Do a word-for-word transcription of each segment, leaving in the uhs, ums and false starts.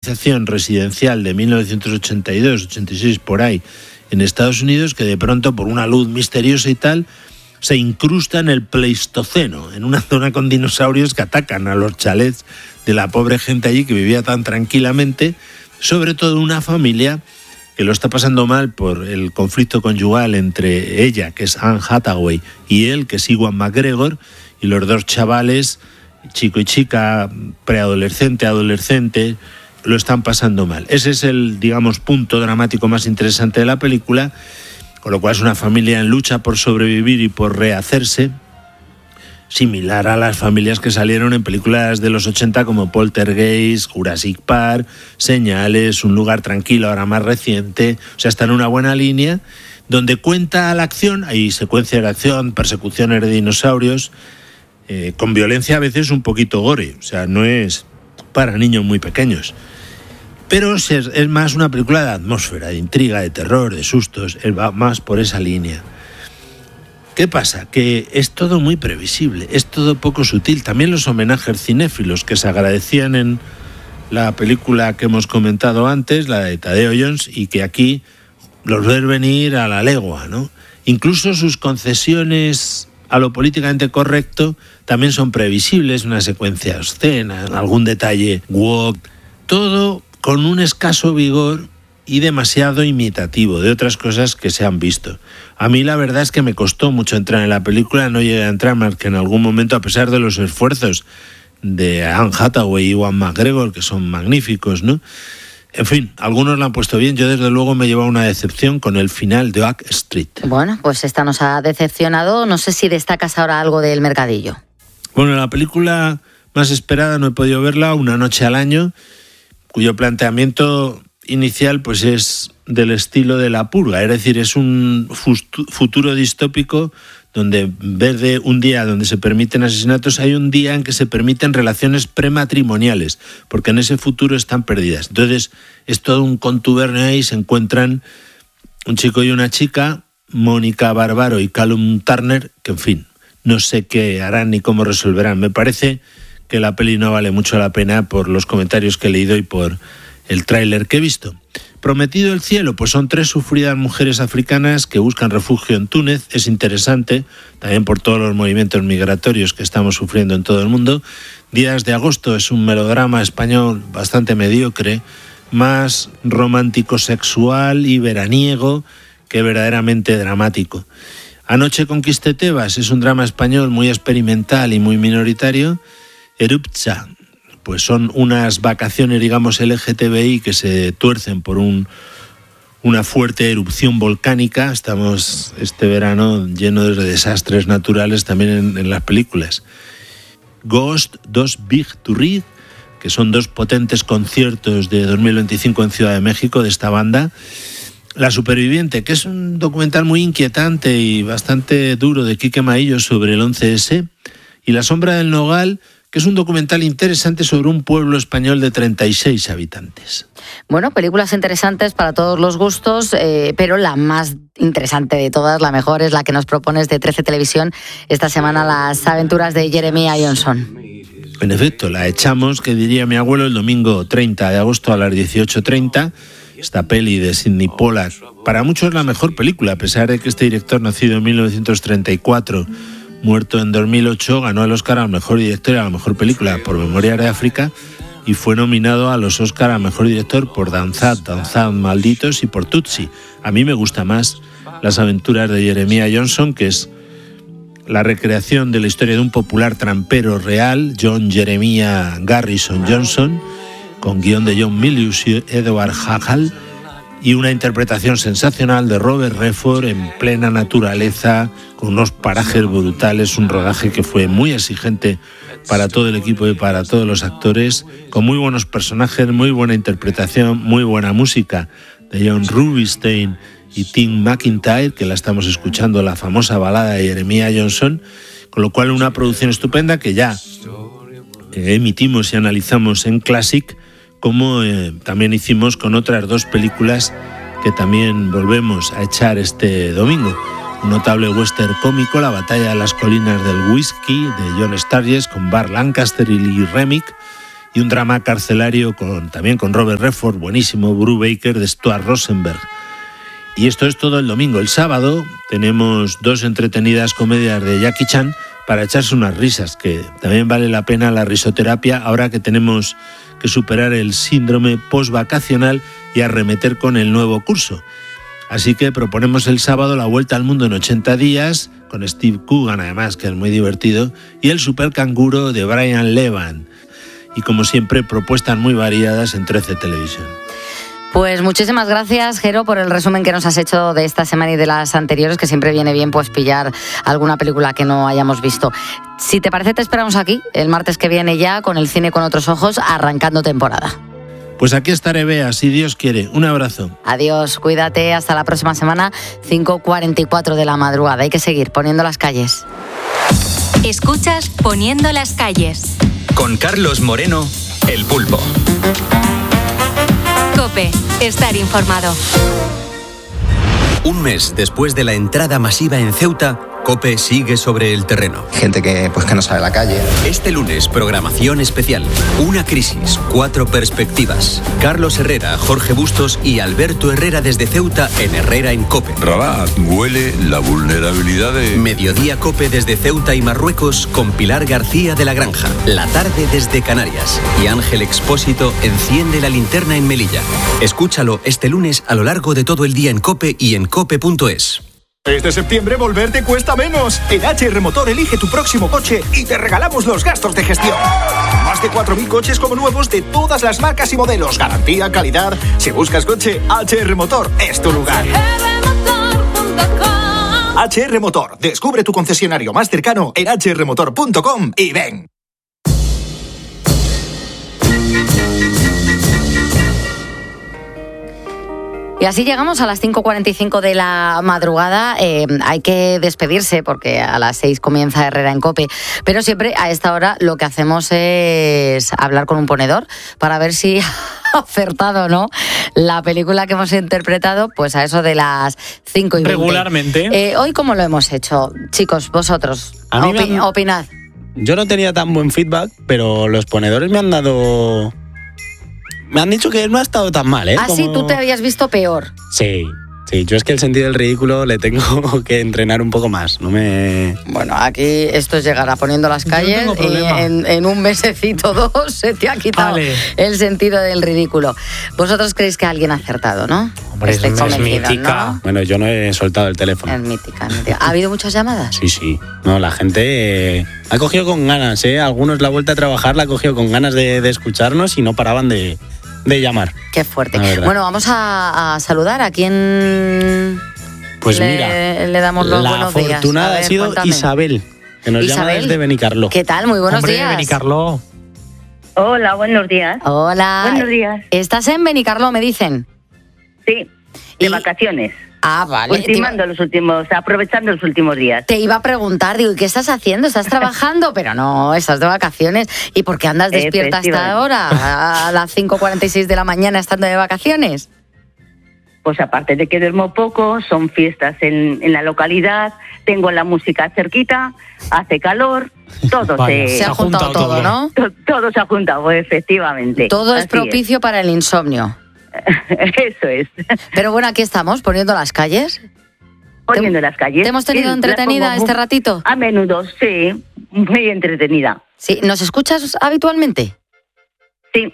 organización residencial de mil novecientos ochenta y dos, ochenta y seis por ahí en Estados Unidos, que de pronto por una luz misteriosa y tal se incrusta en el Pleistoceno, en una zona con dinosaurios que atacan a los chalets de la pobre gente allí que vivía tan tranquilamente, sobre todo una familia que lo está pasando mal por el conflicto conyugal entre ella, que es Anne Hathaway, y él, que es Ewan McGregor, y los dos chavales, chico y chica, preadolescente, adolescente, lo están pasando mal. Ese es el, digamos, punto dramático más interesante de la película, con lo cual es una familia en lucha por sobrevivir y por rehacerse, similar a las familias que salieron en películas de los ochenta como Poltergeist, Jurassic Park, Señales, Un lugar tranquilo, ahora más reciente. O sea, está en una buena línea, donde cuenta la acción, hay secuencias de acción, persecuciones de dinosaurios, eh, con violencia a veces un poquito gore, o sea, no es para niños muy pequeños. Pero es, es más una película de atmósfera, de intriga, de terror, de sustos, él va más por esa línea. ¿Qué pasa? Que es todo muy previsible, es todo poco sutil. También los homenajes cinéfilos que se agradecían en la película que hemos comentado antes, la de Tadeo Jones, y que aquí los ves venir a la legua, ¿no? Incluso sus concesiones a lo políticamente correcto también son previsibles, una secuencia de escena, algún detalle woke, todo con un escaso vigor y demasiado imitativo de otras cosas que se han visto. A mí la verdad es que me costó mucho entrar en la película, no llegué a entrar más que en algún momento, a pesar de los esfuerzos de Anne Hathaway y Ewan McGregor, que son magníficos, ¿no? En fin, algunos la han puesto bien, yo desde luego me he llevado una decepción con el final de Oak Street. Bueno, pues esta nos ha decepcionado, no sé si destacas ahora algo del mercadillo. Bueno, la película más esperada, no he podido verla, Una noche al año, cuyo planteamiento inicial pues es del estilo de La purga, es decir, es un futuro distópico donde en vez de un día donde se permiten asesinatos, hay un día en que se permiten relaciones prematrimoniales, porque en ese futuro están perdidas. Entonces es todo un contubernio ahí, se encuentran un chico y una chica, Mónica Barbaro y Callum Turner, que en fin, no sé qué harán ni cómo resolverán. Me parece que la peli no vale mucho la pena por los comentarios que he leído y por el tráiler que he visto. Prometido el cielo, pues son tres sufridas mujeres africanas que buscan refugio en Túnez. Es interesante, también por todos los movimientos migratorios que estamos sufriendo en todo el mundo. Días de agosto es un melodrama español bastante mediocre, más romántico sexual y veraniego que verdaderamente dramático. Anoche conquisté Tebas es un drama español muy experimental y muy minoritario. Eruptsa, pues son unas vacaciones, digamos, L G T B I que se tuercen por un, una fuerte erupción volcánica. Estamos este verano llenos de desastres naturales también en, en las películas. Ghost, dos Big to Read, que son dos potentes conciertos de dos mil veinticinco en Ciudad de México de esta banda. La superviviente, que es un documental muy inquietante y bastante duro de Quique Maillo sobre el once ese. Y La sombra del nogal, que es un documental interesante sobre un pueblo español de treinta y seis habitantes. Bueno, películas interesantes para todos los gustos, eh, pero la más interesante de todas, la mejor, es la que nos propones de trece Televisión esta semana, Las aventuras de Jeremiah Johnson. En efecto, la echamos, que diría mi abuelo, el domingo treinta de agosto a las dieciocho treinta. Esta peli de Sidney Pollack, para muchos la mejor película, a pesar de que este director, nacido en mil novecientos treinta y cuatro, muerto en dos mil ocho, ganó el Oscar a la mejor director y a la mejor película por Memorias de África y fue nominado a los Oscar a mejor director por Danzad, Danzad Malditos y por Tutsi. A mí me gusta más Las aventuras de Jeremiah Johnson, que es la recreación de la historia de un popular trampero real, John Jeremiah Garrison Johnson, con guión de John Milius y Edward Hall, y una interpretación sensacional de Robert Redford en plena naturaleza, con unos parajes brutales, un rodaje que fue muy exigente para todo el equipo y para todos los actores, con muy buenos personajes, muy buena interpretación, muy buena música de John Rubinstein y Tim McIntyre, que la estamos escuchando, la famosa balada de Jeremiah Johnson, con lo cual una producción estupenda que ya eh, emitimos y analizamos en Classic, como eh, también hicimos con otras dos películas que también volvemos a echar este domingo. Un notable western cómico, La batalla de las colinas del whisky, de John Sturges, con Burt Lancaster y Lee Remick, y un drama carcelario con, también con Robert Redford, buenísimo, Brubaker, de Stuart Rosenberg. Y esto es todo el domingo. El sábado tenemos dos entretenidas comedias de Jackie Chan para echarse unas risas, que también vale la pena la risoterapia ahora que tenemos que superar el síndrome postvacacional y arremeter con el nuevo curso. Así que proponemos el sábado La Vuelta al Mundo en ochenta días, con Steve Coogan además, que es muy divertido, y El Supercanguro de Brian Levan. Y como siempre, propuestas muy variadas en trece Televisión. Pues muchísimas gracias, Jero, por el resumen que nos has hecho de esta semana y de las anteriores, que siempre viene bien pues pillar alguna película que no hayamos visto. Si te parece, te esperamos aquí el martes que viene ya con el Cine con otros ojos, arrancando temporada. Pues aquí estaré, Bea, si Dios quiere. Un abrazo. Adiós, cuídate, hasta la próxima semana, cinco cuarenta y cuatro de la madrugada. Hay que seguir poniendo las calles. Escuchas Poniendo las calles. Con Carlos Moreno, El Pulpo. COPE, estar informado. Un mes después de la entrada masiva en Ceuta, COPE sigue sobre el terreno. Gente que, pues, que no sabe la calle. Este lunes, programación especial. Una crisis, cuatro perspectivas. Carlos Herrera, Jorge Bustos y Alberto Herrera desde Ceuta en Herrera en COPE. Rabat, huele la vulnerabilidad de... Mediodía COPE desde Ceuta y Marruecos con Pilar García de la Granja. La tarde desde Canarias. Y Ángel Expósito enciende la linterna en Melilla. Escúchalo este lunes a lo largo de todo el día en COPE y en cope punto es. Este septiembre volver te cuesta menos. En H R Motor elige tu próximo coche y te regalamos los gastos de gestión. Más de cuatro mil coches como nuevos de todas las marcas y modelos. Garantía, calidad. Si buscas coche, H R Motor es tu lugar. H R Motor. Descubre tu concesionario más cercano en hache erre motor punto com y ven. Y así llegamos a las cinco cuarenta y cinco de la madrugada. Eh, hay que despedirse porque a las seis comienza Herrera en COPE. Pero siempre a esta hora lo que hacemos es hablar con un ponedor para ver si ha acertado o no la película que hemos interpretado, pues a eso de las cinco y veinte. Regularmente. Eh, hoy, ¿cómo lo hemos hecho? Chicos, vosotros, A mí me opi- han- opinad. Yo no tenía tan buen feedback, pero los ponedores me han dado... Me han dicho que no ha estado tan mal, ¿eh? Ah, sí, Como- tú te habías visto peor. Sí, sí, yo es que el sentido del ridículo le tengo que entrenar un poco más, no me... Bueno, aquí esto es llegar a poniendo las calles tengo y problema. en, en un mesecito dos se te ha quitado Vale. el sentido del ridículo. Vosotros creéis que alguien ha acertado, ¿no? Hombre, Estáis es convencidos, mítica. ¿no? Bueno, yo no he soltado el teléfono. Es mítica, es mítica. ¿Ha habido muchas llamadas? Sí, sí. No, la gente eh, ha cogido con ganas, ¿eh? Algunos la vuelta a trabajar la ha cogido con ganas de, de escucharnos y no paraban de, de llamar. Qué fuerte. La verdad. Bueno, vamos a, a saludar a quién Pues le, mira, le damos los la buenos días. afortunada A ver, ha sido cuéntame. Isabel, que nos llama Isabel, desde Benicarló. ¿Qué tal? Muy buenos Hombre, días. Benicarló. Hola, buenos días. Hola. Buenos días. ¿Estás en Benicarló, me dicen? Sí, de vacaciones. Ah, vale. Ultimando los últimos, aprovechando los últimos días. Te iba a preguntar, digo, ¿y qué estás haciendo? ¿Estás trabajando? Pero no, estás de vacaciones. ¿Y por qué andas despierta hasta Efectivamente. ahora? A las cinco cuarenta y seis de la mañana estando de vacaciones. Pues aparte de que duermo poco, son fiestas en, en la localidad, tengo la música cerquita, hace calor, todo Vaya, se... se ha juntado todo, ¿no? To- Todo se ha juntado, efectivamente. Todo es Así propicio para el insomnio. Eso es. Pero bueno, aquí estamos, poniendo las calles. Poniendo las calles. ¿Te hemos tenido Sí, entretenida las pongo este muy- ratito? A menudo, sí, muy entretenida. Sí, ¿nos escuchas habitualmente? Sí,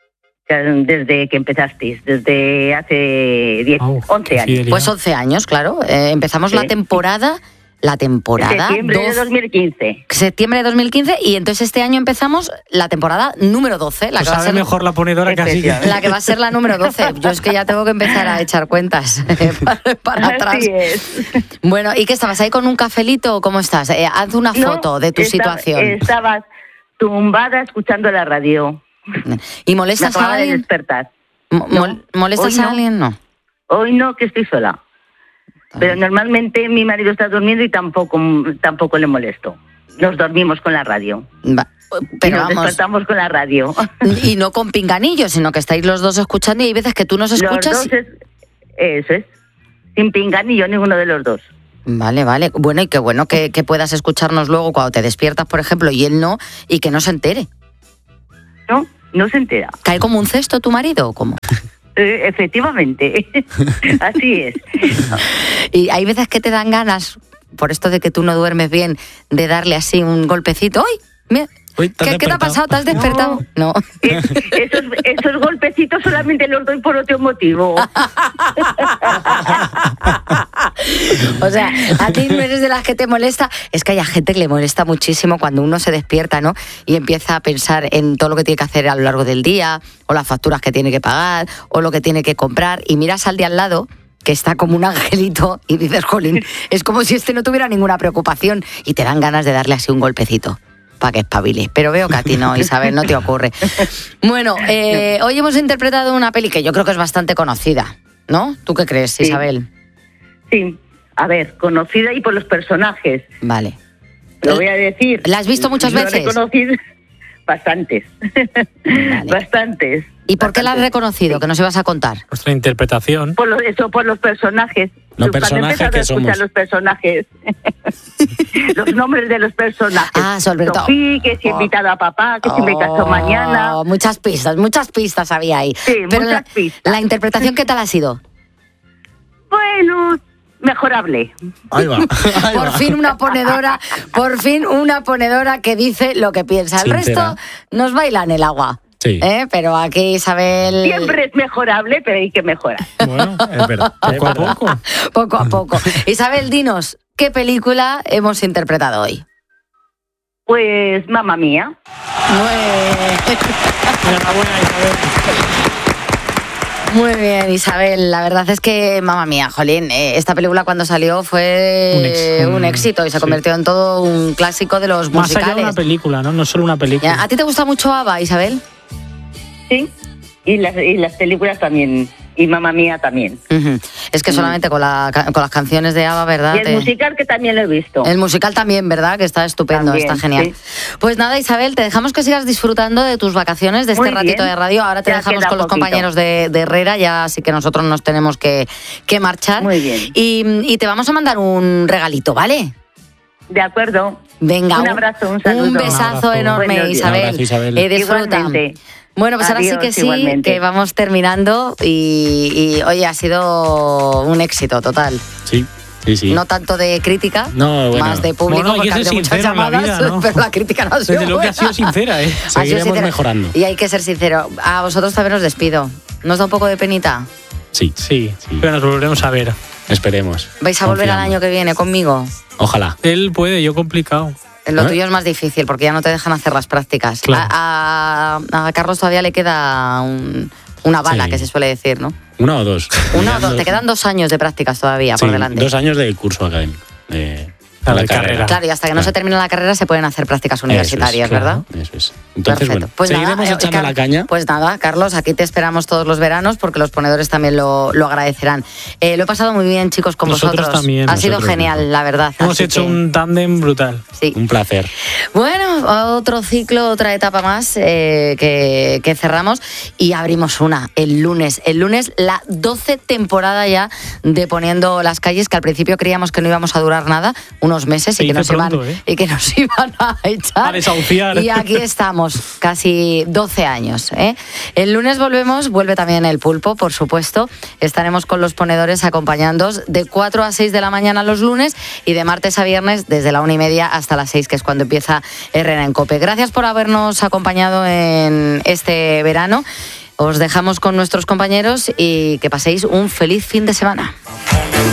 desde que empezasteis, desde hace diez, once años. Pues once años, claro. Eh, empezamos Sí. la temporada, la temporada... Septiembre de doce dos mil quince. Septiembre de dos mil quince y entonces este año empezamos la temporada número doce. La Pues que va a sabe ser mejor la ponedora que así. La que va a ser la número doce. Yo es que ya tengo que empezar a echar cuentas para, para atrás. Así es. Bueno, ¿y qué estabas ahí con un cafelito o cómo estás? Eh, haz una No, foto de tu esta- situación. Estabas tumbada escuchando la radio. ¿Y Me molestas a acababa de alguien? despertar. Mo- No, mol- ¿Molestas hoy a no. alguien? No. Hoy no, que estoy sola. Pero normalmente mi marido está durmiendo y tampoco, tampoco le molesto. Nos dormimos con la radio. Va- y Pero nos vamos, despertamos con la radio. y no con pinganillos, sino que estáis los dos escuchando y hay veces que tú nos escuchas. Los dos es, eso es. Sin pinganillo ninguno de los dos. Vale, vale. Bueno, y qué bueno que, que puedas escucharnos luego cuando te despiertas, por ejemplo, y él no, y que no se entere. ¿No? no se entera. ¿Cae como un cesto tu marido o cómo? Eh, efectivamente, así es. Y hay veces que te dan ganas, por esto de que tú no duermes bien, de darle así un golpecito. ¡Ay! Mira, Uy, ¿te has ¿qué, ¿Qué te ha despertado? pasado? ¿Te has despertado? No. Es- esos, esos golpecitos solamente los doy por otro motivo. O sea, a ti no eres de las que te molesta. Es que hay a gente que le molesta muchísimo cuando uno se despierta, ¿no? Y empieza a pensar en todo lo que tiene que hacer a lo largo del día, o las facturas que tiene que pagar, o lo que tiene que comprar, y miras al de al lado, que está como un angelito, y dices, jolín, es como si este no tuviera ninguna preocupación, y te dan ganas de darle así un golpecito para que espabile. Pero veo que a ti no, Isabel, no te ocurre. Bueno, eh, hoy hemos interpretado una peli que yo creo que es bastante conocida, ¿no? ¿Tú qué crees, Sí. Isabel? Sí, a ver, conocida y por los personajes. Vale. Lo voy a decir. ¿La has visto muchas Lo he veces? reconocido bastantes. Vale. Bastantes. ¿Y por qué la has bastantes. reconocido? Que nos ibas a contar. Nuestra interpretación. Por lo- eso, por los personajes. Los Cuando personajes empiezas a que escuchar somos. los personajes. Los nombres de los personajes. Ah, sobre todo. Sofía, que se ha invitado a papá, que se me casó mañana. Oh, muchas pistas, muchas pistas había ahí. Sí, Pero muchas la, pistas. la interpretación, ¿qué tal ha sido? Bueno, mejorable. Ahí va. Ahí Por va. fin una ponedora, por fin una ponedora que dice lo que piensa. El Sincera. resto nos baila en el agua. Sí. ¿Eh? Pero aquí Isabel... Siempre es mejorable, pero hay que mejorar. Bueno, Es verdad. es poco a verdad. poco. Poco a poco. Isabel, dinos, ¿qué película hemos interpretado hoy? Pues, mamá mía. Enhorabuena, Isabel. Muy bien, Isabel. La verdad es que, mamá mía, jolín, eh, esta película cuando salió fue Un ex- un, un- éxito y se sí. convirtió en todo un clásico de los Más allá de musicales. una película, ¿no? No solo una película. Ya, ¿a ti te gusta mucho ABBA, Isabel? Sí. Y las, y las películas también. Y mamá mía también. Ujú. Es que solamente con, la, ca- con las canciones de ABBA, ¿verdad? Y el Te- musical que también lo he visto. El musical también, ¿verdad? Que está estupendo, También, está genial. sí. Pues nada, Isabel, te dejamos que sigas disfrutando de tus vacaciones, de este Muy ratito bien. de radio. Ahora te Ya dejamos queda con los poquito. compañeros de, de Herrera, ya así que nosotros nos tenemos que, que marchar. Muy bien. Y, y te vamos a mandar un regalito, ¿vale? De acuerdo. Venga, Un abrazo, un saludo. Un Un besazo abrazo. enorme, Buenos días. Isabel. Un abrazo, Isabel. Eh, disfruta. Igualmente. Bueno, pues ahora sí Adiós, que sí, igualmente. que vamos terminando y, y oye, ha sido un éxito total. Sí, sí, sí. No tanto de crítica, No, bueno. más de público, Bueno, hay que porque ser han muchas sincero en la llamadas, vida, ¿no? pero la crítica no ha sido Desde lo que ha sido buena. sincera, ¿eh? Ha sido Seguiremos sincera. mejorando. Y hay que ser sincero. A vosotros también os despido. ¿Nos da un poco de penita? Sí, Sí, Sí. pero nos volveremos a ver. esperemos. ¿Vais a volver al Confiamos. año que viene conmigo? Ojalá. Él puede, yo complicado. Lo ¿Eh? tuyo es más difícil porque ya no te dejan hacer las prácticas. Claro. A, a- a Carlos todavía le queda un- una bala, Sí. que se suele decir, ¿no? ¿Una o dos? Una o dos, te quedan dos años de prácticas todavía por Sí, delante. dos años de curso académico. De, Claro, la de carrera. carrera. Claro, y hasta que no Claro. se termine la carrera se pueden hacer prácticas Eso es, universitarias, claro. ¿verdad? Eso es. Entonces, Perfecto. bueno, seguiremos eh, echando Car- la caña. Pues nada, Carlos, aquí te esperamos todos los veranos porque los ponedores también lo, lo agradecerán. Eh, lo he pasado muy bien, chicos, con Nosotros vosotros. también. Ha sido Nosotros genial, mismos. la verdad. Hemos Así hecho que, un tándem brutal. sí. Un placer. Bueno, otro ciclo, otra etapa más eh, que, que cerramos y abrimos una el lunes. El lunes la doce temporada ya de Poniendo las Calles, que al principio creíamos que no íbamos a durar nada, unos meses, Se y que, dice nos pronto, iban, ¿eh? y que nos iban a echar. A desahuciar. Y aquí estamos, casi doce años. ¿eh? El lunes volvemos, vuelve también el pulpo, por supuesto. Estaremos con los ponedores acompañándoos de cuatro a seis de la mañana los lunes y de martes a viernes desde la una y media hasta las seis, que es cuando empieza Herrera en Cope. Gracias por habernos acompañado en este verano. Os dejamos con nuestros compañeros y que paséis un feliz fin de semana.